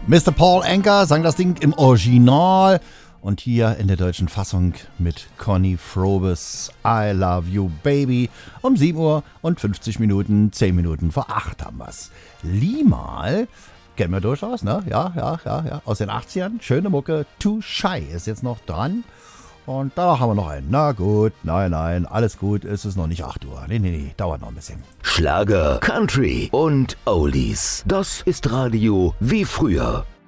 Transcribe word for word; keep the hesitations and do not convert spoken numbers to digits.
Mister Paul Anka sang das Ding im Original und hier in der deutschen Fassung mit Conny Frobes I Love You Baby um sieben Uhr und fünfzig Minuten, zehn Minuten vor acht haben wir's. Limal kennen wir durchaus, ne? Ja, ja, ja, ja. Aus den achtzigern. Schöne Mucke. Too Shy ist jetzt noch dran. Und danach haben wir noch einen. Na gut, nein, nein, alles gut. Es ist noch nicht acht Uhr. Nee, nee, nee, dauert noch ein bisschen. Schlager, Country und Oldies. Das ist Radio wie früher.